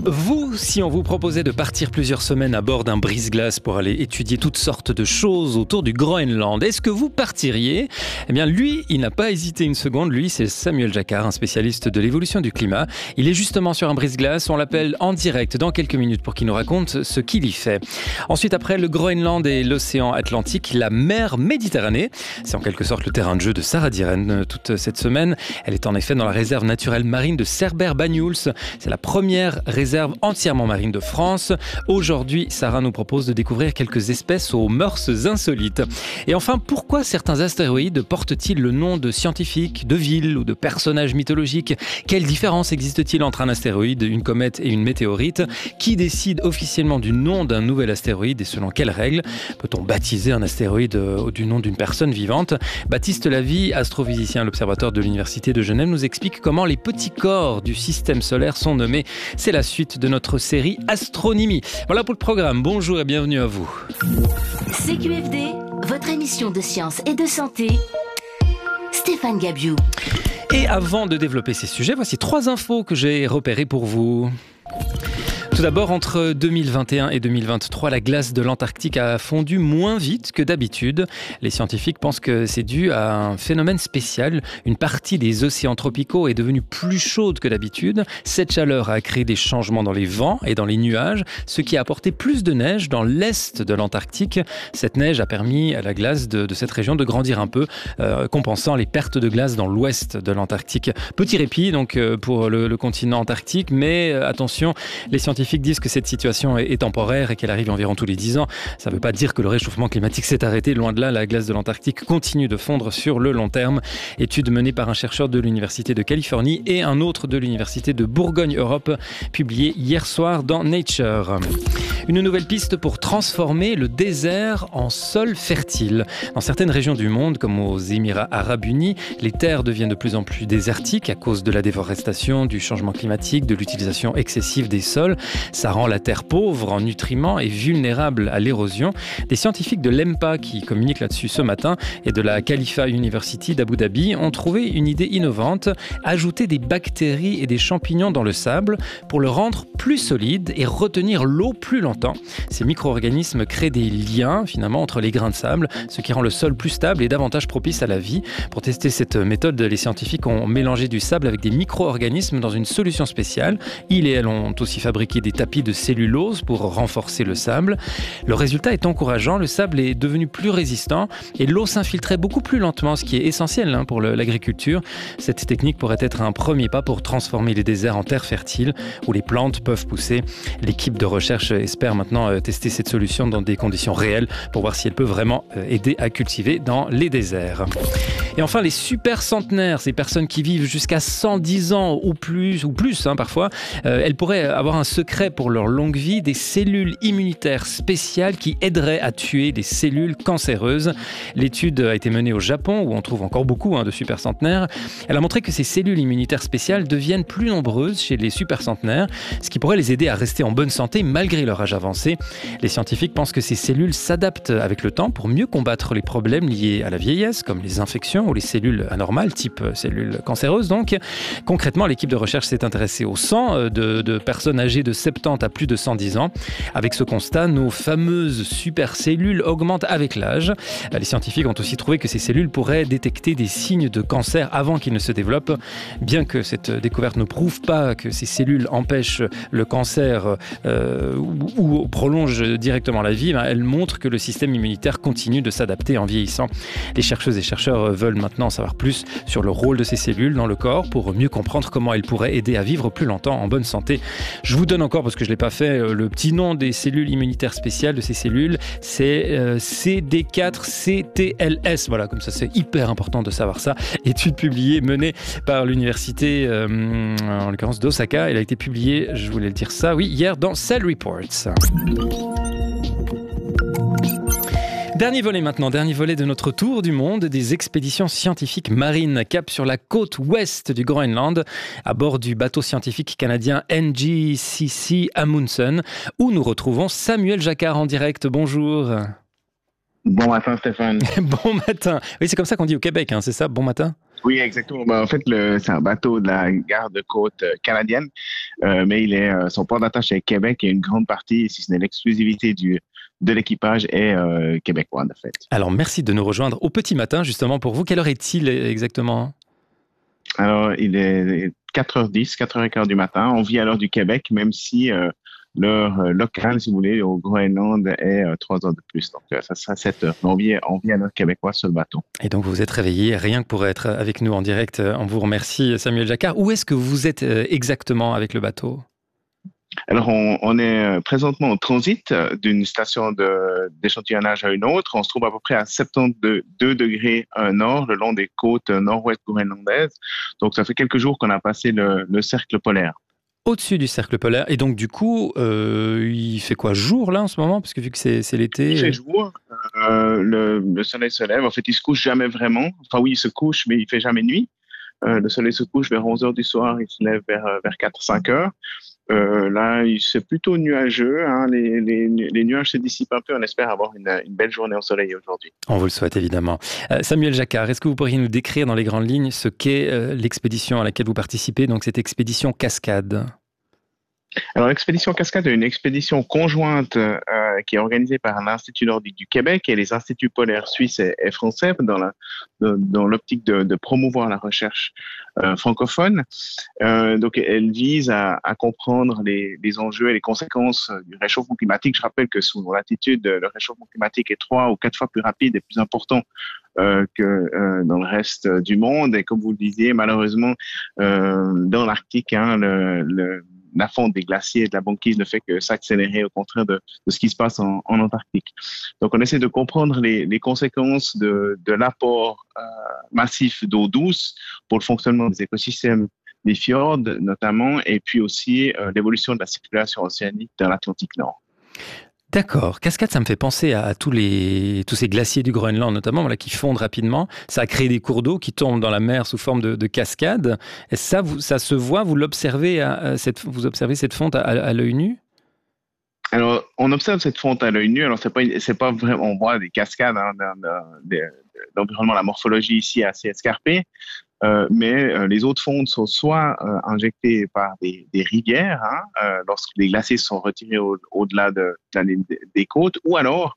Vous, si on vous proposait de partir plusieurs semaines à bord d'un brise-glace pour aller étudier toutes sortes de choses autour du Groenland, est-ce que vous partiriez ? Eh bien, lui, il n'a pas hésité une seconde. Lui, c'est Samuel Jacquard, un spécialiste de l'évolution du climat. Il est justement sur un brise-glace. On l'appelle en direct dans quelques minutes pour qu'il nous raconte ce qu'il y fait. Ensuite, après le Groenland et l'océan Atlantique, la mer Méditerranée. C'est en quelque sorte le terrain de jeu de Sarah Diren toute cette semaine. Elle est en effet dans la réserve naturelle marine de Cerbère-Banyuls. C'est la première réserve entièrement marine de France. Aujourd'hui, Sarah nous propose de découvrir quelques espèces aux mœurs insolites. Et enfin, pourquoi certains astéroïdes portent-ils le nom de scientifiques, de villes ou de personnages mythologiques ? Quelle différence existe-t-il entre un astéroïde, une comète et une météorite ? Qui décide officiellement du nom d'un nouvel astéroïde et selon quelles règles ? Peut-on baptiser un astéroïde du nom d'une personne vivante ? Baptiste Lavie, astrophysicien à l'Observatoire de l'Université de Genève, nous explique comment les petits corps du système solaire sont nommés. C'est la suite de notre série Astronomie. Voilà pour le programme. Bonjour et bienvenue à vous. CQFD, votre émission de science et de santé. Stéphane Gabiou. Et avant de développer ces sujets, voici 3 infos que j'ai repérées pour vous. Tout d'abord, entre 2021 et 2023, la glace de l'Antarctique a fondu moins vite que d'habitude. Les scientifiques pensent que c'est dû à un phénomène spécial. Une partie des océans tropicaux est devenue plus chaude que d'habitude. Cette chaleur a créé des changements dans les vents et dans les nuages, ce qui a apporté plus de neige dans l'est de l'Antarctique. Cette neige a permis à la glace de cette région de grandir un peu, compensant les pertes de glace dans l'ouest de l'Antarctique. Petit répit donc pour le continent antarctique, mais attention, les scientifiques disent que cette situation est temporaire et qu'elle arrive environ tous les 10 ans. Ça ne veut pas dire que le réchauffement climatique s'est arrêté. Loin de là, la glace de l'Antarctique continue de fondre sur le long terme. Étude menée par un chercheur de l'Université de Californie et un autre de l'Université de Bourgogne-Europe, publiée hier soir dans Nature. Une nouvelle piste pour transformer le désert en sol fertile. Dans certaines régions du monde, comme aux Émirats arabes unis, les terres deviennent de plus en plus désertiques à cause de la déforestation, du changement climatique, de l'utilisation excessive des sols. Ça rend la terre pauvre en nutriments et vulnérable à l'érosion. Des scientifiques de l'EMPA qui communiquent là-dessus ce matin et de la Khalifa University d'Abu Dhabi ont trouvé une idée innovante, ajouter des bactéries et des champignons dans le sable pour le rendre plus solide et retenir l'eau plus longtemps. Ces micro-organismes créent des liens finalement entre les grains de sable, ce qui rend le sol plus stable et davantage propice à la vie. Pour tester cette méthode, les scientifiques ont mélangé du sable avec des micro-organismes dans une solution spéciale. Ils et elles ont aussi fabriqué des tapis de cellulose pour renforcer le sable. Le résultat est encourageant, le sable est devenu plus résistant et l'eau s'infiltrait beaucoup plus lentement, ce qui est essentiel pour l'agriculture. Cette technique pourrait être un premier pas pour transformer les déserts en terres fertiles où les plantes peuvent pousser. L'équipe de recherche espère maintenant tester cette solution dans des conditions réelles pour voir si elle peut vraiment aider à cultiver dans les déserts. Et enfin, les super centenaires, ces personnes qui vivent jusqu'à 110 ans ou plus parfois, elles pourraient avoir un secret pour leur longue vie, des cellules immunitaires spéciales qui aideraient à tuer les cellules cancéreuses. L'étude a été menée au Japon, où on trouve encore beaucoup de super centenaires. Elle a montré que ces cellules immunitaires spéciales deviennent plus nombreuses chez les super centenaires, ce qui pourrait les aider à rester en bonne santé malgré leur âge avancé. Les scientifiques pensent que ces cellules s'adaptent avec le temps pour mieux combattre les problèmes liés à la vieillesse, comme les infections ou les cellules anormales, type cellules cancéreuses. Donc, concrètement, l'équipe de recherche s'est intéressée au sang de personnes âgées de 70 à plus de 110 ans. Avec ce constat, nos fameuses supercellules augmentent avec l'âge. Les scientifiques ont aussi trouvé que ces cellules pourraient détecter des signes de cancer avant qu'ils ne se développent. Bien que cette découverte ne prouve pas que ces cellules empêchent le cancer ou prolongent directement la vie, elle montre que le système immunitaire continue de s'adapter en vieillissant. Les chercheuses et chercheurs veulent maintenant en savoir plus sur le rôle de ces cellules dans le corps pour mieux comprendre comment elles pourraient aider à vivre plus longtemps en bonne santé. Je vous donne encore, parce que je ne l'ai pas fait, le petit nom des cellules immunitaires spéciales de ces cellules, c'est CD4-CTLS. Voilà, comme ça c'est hyper important de savoir ça. Étude publiée, menée par l'université, en l'occurrence d'Osaka. Elle a été publiée, je voulais le dire ça, oui, hier dans Cell Reports. Dernier volet maintenant, dernier volet de notre tour du monde des expéditions scientifiques marines. Cap sur la côte ouest du Groenland, à bord du bateau scientifique canadien NGCC Amundsen, où nous retrouvons Samuel Jacquard en direct. Bonjour. Bon matin, Stéphane. Bon matin. Oui, c'est comme ça qu'on dit au Québec, c'est ça, bon matin ? Oui, exactement. Ben, en fait, c'est un bateau de la garde-côte canadienne, mais son port d'attache est Québec et une grande partie, si ce n'est l'exclusivité de l'équipage, est québécois, en fait. Alors, merci de nous rejoindre au petit matin, justement, pour vous. Quelle heure est-il exactement? Alors, il est 4h10, 4h15 du matin. On vit à l'heure du Québec, même si l'heure locale, si vous voulez, au Groenland est 3 heures de plus. Donc, ça sera 7 heures. On vit à l'heure québécoise sur le bateau. Et donc, vous vous êtes réveillé rien que pour être avec nous en direct. On vous remercie, Samuel Jacquard. Où est-ce que vous êtes exactement avec le bateau? Alors, on est présentement en transit d'une station d'échantillonnage à une autre. On se trouve à peu près à 72 degrés nord, le long des côtes nord-ouest groenlandaises. Donc, ça fait quelques jours qu'on a passé le cercle polaire. Au-dessus du cercle polaire. Et donc, du coup, il fait quoi, jour là en ce moment? Parce que vu que c'est l'été. Il fait jour, le soleil se lève. En fait, il se couche jamais vraiment. Enfin, oui, il se couche, mais il fait jamais nuit. Le soleil se couche vers 11 heures du soir, il se lève vers 4-5 heures. Là, c'est plutôt nuageux. Hein. Les nuages se dissipent un peu. On espère avoir une belle journée ensoleillée aujourd'hui. On vous le souhaite évidemment. Samuel Jacquard, est-ce que vous pourriez nous décrire dans les grandes lignes ce qu'est l'expédition à laquelle vous participez, donc cette expédition Cascade? Alors, l'expédition Cascade est une expédition conjointe qui est organisée par l'Institut nordique du Québec et les instituts polaires suisses et français dans l'optique de promouvoir la recherche francophone. Donc, elle vise à comprendre les enjeux et les conséquences du réchauffement climatique. Je rappelle que sous nos latitudes, le réchauffement climatique est 3 ou 4 fois plus rapide et plus important que dans le reste du monde. Et comme vous le disiez, malheureusement, dans l'Arctique, hein, la fonte des glaciers et de la banquise ne fait que s'accélérer au contraire de ce qui se passe en Antarctique. Donc, on essaie de comprendre les conséquences de l'apport massif d'eau douce pour le fonctionnement des écosystèmes des fjords notamment, et puis aussi l'évolution de la circulation océanique dans l'Atlantique Nord. D'accord. Cascade, ça me fait penser à tous ces glaciers du Groenland, notamment, voilà, qui fondent rapidement. Ça a créé des cours d'eau qui tombent dans la mer sous forme de cascades. Et ça se voit, vous l'observez, vous observez cette fonte à l'œil nu? Alors, on observe cette fonte à l'œil nu. Alors, c'est pas vraiment, on voit des cascades hein, l'environnement, la morphologie ici est assez escarpée. Mais les eaux de fonte sont soit injectées par des rivières, hein, lorsque les glaciers sont retirés au-delà des côtes, ou alors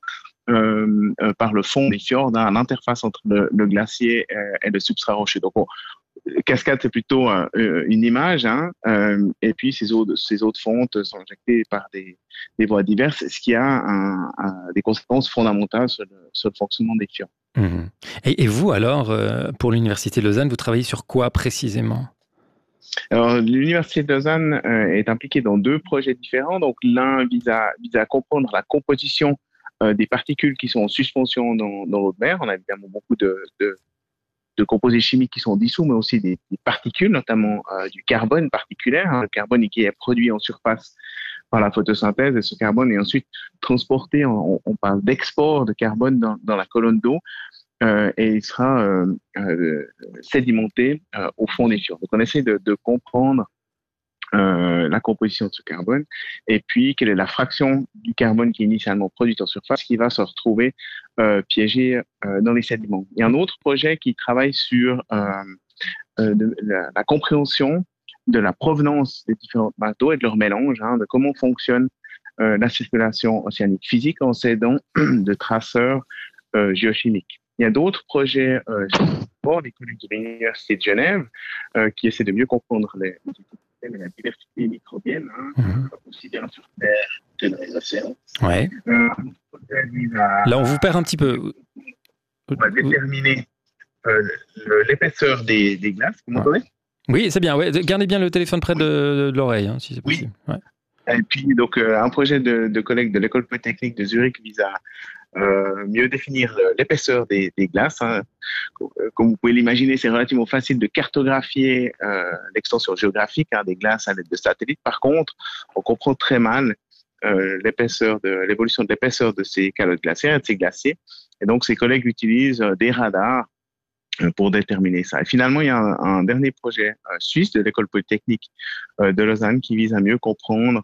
par le fond des fjords, hein, à l'interface entre le glacier et le substrat rocheux. Donc, cascade, c'est plutôt une image, hein, et puis ces eaux de fonte sont injectées par des voies diverses, ce qui a des conséquences fondamentales sur le fonctionnement des fjords. Mmh. Et vous, alors, pour l'Université de Lausanne, vous travaillez sur quoi précisément? Alors, l'Université de Lausanne est impliquée dans 2 projets différents. Donc, l'un vise à comprendre la composition des particules qui sont en suspension dans l'eau de mer. On a évidemment beaucoup de composés chimiques qui sont dissous, mais aussi des particules, notamment du carbone particulaire, hein, le carbone qui est produit en surface par la photosynthèse, et ce carbone est ensuite transporté, on parle d'export de carbone dans la colonne d'eau, et il sera sédimenté au fond des fjords. Donc on essaie de comprendre la composition de ce carbone, et puis quelle est la fraction du carbone qui est initialement produite en surface qui va se retrouver piégé dans les sédiments. Il y a un autre projet qui travaille sur la compréhension de la provenance des différentes masses d'eau et de leur mélange, hein, de comment fonctionne la circulation océanique physique en s'aidant de traceurs géochimiques. Il y a d'autres projets des collègues de l'Université de Genève qui essaient de mieux comprendre les écosystèmes et la diversité microbienne, hein, aussi bien sur Terre que dans les océans. Ouais. Là, on vous perd un petit peu. On va déterminer l'épaisseur des glaces. Vous m'entendez? Oui, c'est bien. Ouais. Gardez bien le téléphone près de l'oreille, hein, si c'est possible. Oui. Ouais. Et puis, donc, un projet de collègues de l'École polytechnique de Zurich vise à mieux définir l'épaisseur des glaces. Hein. Comme vous pouvez l'imaginer, c'est relativement facile de cartographier l'extension géographique des glaces à l'aide de satellites. Par contre, on comprend très mal l'évolution de l'épaisseur de ces calottes glaciaires et de ces glaciers. Et donc, ces collègues utilisent des radars pour déterminer ça. Et finalement, il y a un dernier projet suisse de l'École polytechnique de Lausanne qui vise à mieux comprendre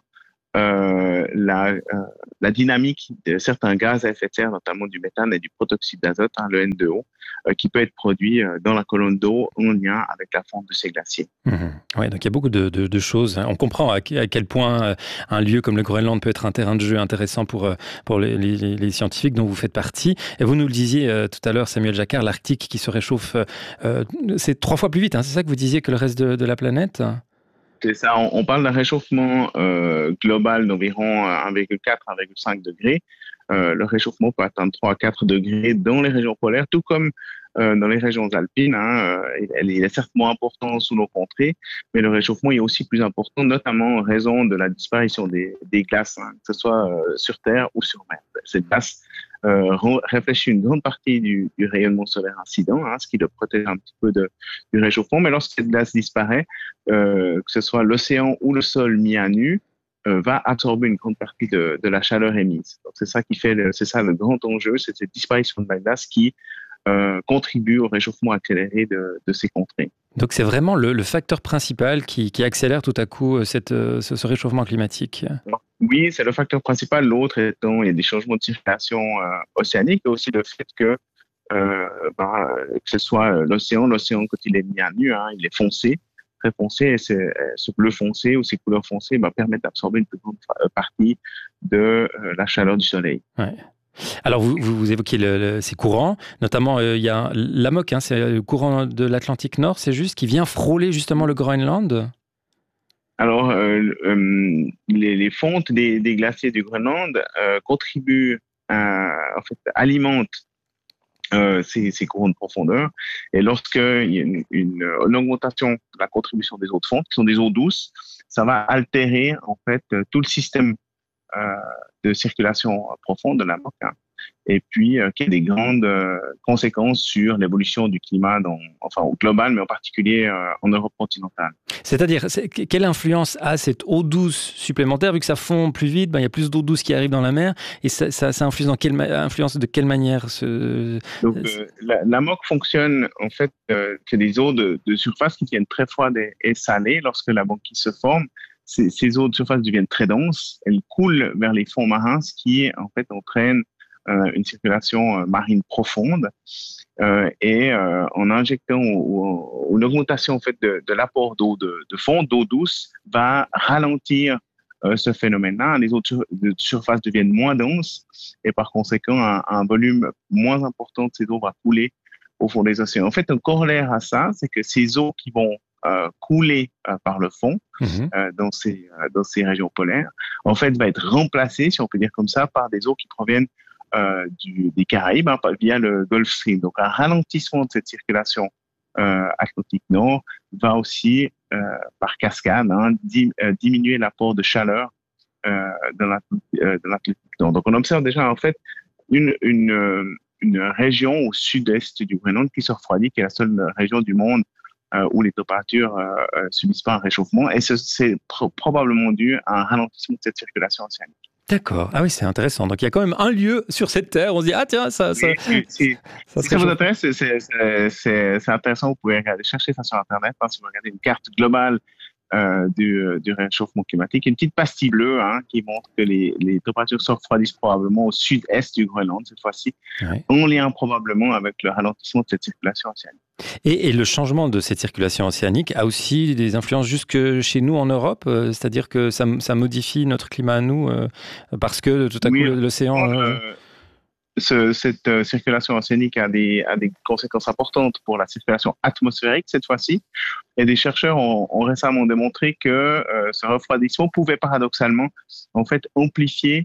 la dynamique de certains gaz à effet de serre, notamment du méthane et du protoxyde d'azote, le N2O, qui peut être produit dans la colonne d'eau en lien avec la fonte de ces glaciers. Oui, donc il y a beaucoup de choses. On comprend à quel point un lieu comme le Groenland peut être un terrain de jeu intéressant pour les scientifiques dont vous faites partie. Et vous nous le disiez tout à l'heure, Samuel Jacquard, l'Arctique qui se réchauffe, c'est 3 fois plus vite, hein, c'est ça que vous disiez, que le reste de la planète ? C'est ça, on parle d'un réchauffement global d'environ 1,4-1,5 degrés. Le réchauffement peut atteindre 3 à 4 degrés dans les régions polaires, tout comme dans les régions alpines. Il est certes moins important sous nos contrées, mais le réchauffement est aussi plus important, notamment en raison de la disparition des glaces, que ce soit sur Terre ou sur mer. Ces glaces réfléchissent une grande partie du rayonnement solaire incident, ce qui le protège un petit peu du réchauffement. Mais lorsque cette glace disparaît, que ce soit l'océan ou le sol mis à nu, va absorber une grande partie de la chaleur émise. Donc c'est ça c'est ça le grand enjeu, c'est cette disparition de la glace qui contribue au réchauffement accéléré de ces contrées. Donc c'est vraiment le facteur principal qui accélère tout à coup ce réchauffement climatique. Oui, c'est le facteur principal. L'autre étant, il y a des changements de circulation océanique et aussi le fait que ce soit l'océan quand il est mis à nu, il est foncé, très foncé, et ce bleu foncé ou ces couleurs foncées permettent d'absorber une plus grande partie de la chaleur du soleil. Ouais. Alors, vous évoquiez ces courants, notamment il y a l'AMOC, c'est le courant de l'Atlantique Nord, c'est juste, qui vient frôler justement le Groenland. Alors, les fontes des glaciers du Groenland contribuent, alimentent ces courants de profondeur. Et lorsqu'il y a une augmentation de la contribution des eaux de fonte, qui sont des eaux douces, ça va altérer en fait tout le système de circulation profonde de la MOC, et puis qui a des grandes conséquences sur l'évolution du climat au global, mais en particulier en Europe continentale. C'est-à-dire, quelle influence a cette eau douce supplémentaire, vu que ça fond plus vite, il y a plus d'eau douce qui arrive dans la mer, et ça influence de quelle manière Donc, la MOC fonctionne en fait que des eaux de surface qui deviennent très froides et salées lorsque la banquise se forme. Ces eaux de surface deviennent très denses, elles coulent vers les fonds marins, ce qui en fait entraîne une circulation marine profonde, et en injectant ou une augmentation en fait de l'apport d'eau de fond, d'eau douce, va ralentir ce phénomène-là. Les eaux de surface deviennent moins denses et par conséquent un volume moins important de ces eaux va couler au fond des océans. En fait, un corollaire à ça, c'est que ces eaux qui vont couler par le fond dans ces régions polaires, en fait, va être remplacée, si on peut dire comme ça, par des eaux qui proviennent des Caraïbes via le Gulf Stream. Donc, un ralentissement de cette circulation Atlantique Nord va aussi, par cascade, diminuer l'apport de chaleur dans l'Atlantique Nord. Donc, on observe déjà en fait une région au sud-est du Groenland qui se refroidit, qui est la seule région du monde où les températures subissent pas un réchauffement, et c'est probablement dû à un ralentissement de cette circulation océanique. D'accord. Ah oui, c'est intéressant. Donc, il y a quand même un lieu sur cette Terre où on se dit, ah tiens, ça si ça vous intéresse, c'est intéressant. Vous pouvez chercher ça sur Internet. Si vous regardez une carte globale du réchauffement climatique, une petite pastille bleue qui montre que les températures se refroidissent probablement au sud-est du Groenland cette fois-ci, en lien probablement avec le ralentissement de cette circulation océanique. Et le changement de cette circulation océanique a aussi des influences jusque chez nous en Europe, c'est-à-dire que ça modifie notre climat à nous, parce que tout à coup l'océan... Cette circulation océanique a des conséquences importantes pour la circulation atmosphérique cette fois-ci. Et des chercheurs ont récemment démontré que ce refroidissement pouvait paradoxalement en fait amplifier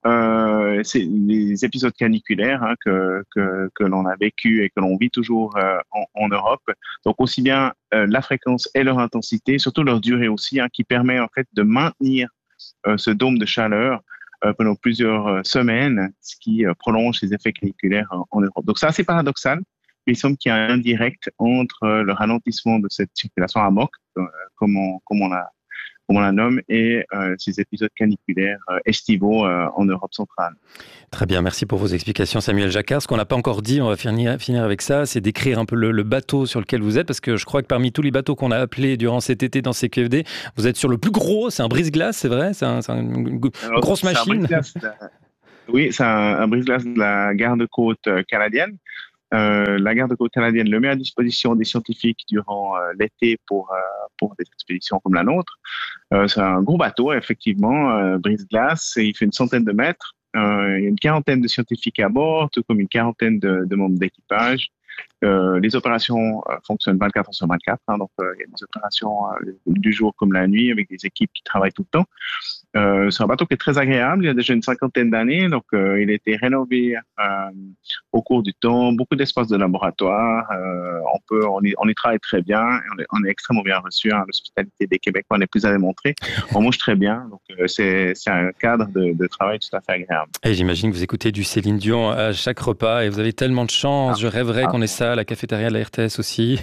les épisodes caniculaires que l'on a vécu et que l'on vit toujours en Europe. Donc aussi bien la fréquence et leur intensité, surtout leur durée aussi, qui permet en fait de maintenir ce dôme de chaleur pendant plusieurs semaines, ce qui prolonge les effets caniculaires en Europe. Donc c'est assez paradoxal, mais il semble qu'il y a un lien direct entre le ralentissement de cette circulation à MOC, comme on l'a comme on la nomme, et ces épisodes caniculaires estivaux en Europe centrale. Très bien, merci pour vos explications, Samuel Jacquard. Ce qu'on n'a pas encore dit, on va finir avec ça, c'est d'écrire un peu le bateau sur lequel vous êtes, parce que je crois que parmi tous les bateaux qu'on a appelés durant cet été dans CQFD, vous êtes sur le plus gros, c'est un brise-glace, c'est vrai? C'est une grosse machine. Oui, c'est un brise-glace de la garde-côte canadienne. La garde-côte canadienne le met à disposition des scientifiques durant l'été pour des expéditions comme la nôtre. C'est un gros bateau, effectivement, brise-glace, et il fait une centaine de mètres. Il y a une quarantaine de scientifiques à bord, tout comme une quarantaine de membres d'équipage. Les opérations fonctionnent 24 heures sur 24, donc il y a des opérations du jour comme la nuit avec des équipes qui travaillent tout le temps. C'est un bateau qui est très agréable, il a déjà une cinquantaine d'années, donc il a été rénové au cours du temps, beaucoup d'espaces de laboratoire, on y travaille très bien, on est extrêmement bien reçu, l'hospitalité des Québécois n'est plus à démontrer, on mange très bien, donc c'est un cadre de travail tout à fait agréable. Et j'imagine que vous écoutez du Céline Dion à chaque repas et vous avez tellement de chance, je rêverais qu'on ait ça à la cafétéria de la RTS aussi.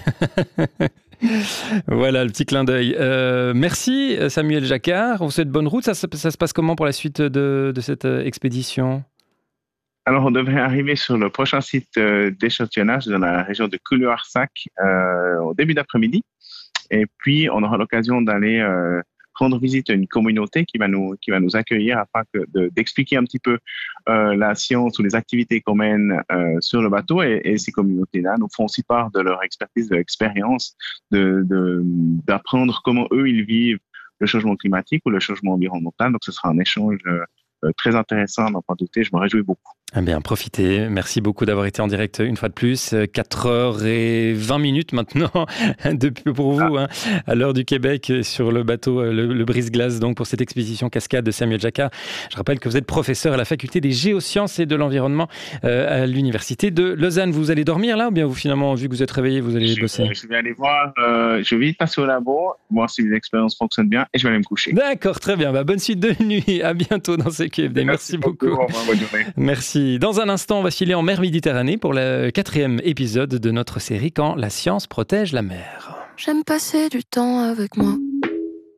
Voilà, le petit clin d'œil. Merci Samuel Jacquard, on vous souhaite bonne route. Ça se passe comment pour la suite de cette expédition? Alors, on devrait arriver sur le prochain site d'échantillonnage dans la région de Couloir-Sac au début d'après-midi. Et puis, on aura l'occasion d'aller rendre visite à une communauté qui va nous accueillir afin d'expliquer un petit peu la science ou les activités qu'on mène sur le bateau. Et ces communautés-là nous font aussi part de leur expertise, de leur expérience, d'apprendre comment eux, ils vivent le changement climatique ou le changement environnemental. Donc, ce sera un échange très intéressant, n'en pas douter. Je me réjouis beaucoup. Eh bien, profitez. Merci beaucoup d'avoir été en direct une fois de plus. 4h20 maintenant pour vous, à l'heure du Québec, sur le bateau, le brise-glace, donc pour cette expédition cascade de Samuel Jacquard. Je rappelle que vous êtes professeur à la faculté des géosciences et de l'environnement à l'université de Lausanne. Vous allez dormir là ou bien vous finalement, vu que vous êtes réveillé, vous allez bosser? Je vais aller voir, je vais vite passer au labo, voir si les expériences fonctionnent bien et je vais aller me coucher. D'accord, très bien. Bonne suite de nuit. À bientôt dans CQFD. Merci beaucoup. Au revoir, bonne journée. Merci. Dans un instant, on va filer en mer Méditerranée pour le 4e épisode de notre série Quand la science protège la mer. J'aime passer du temps avec moi.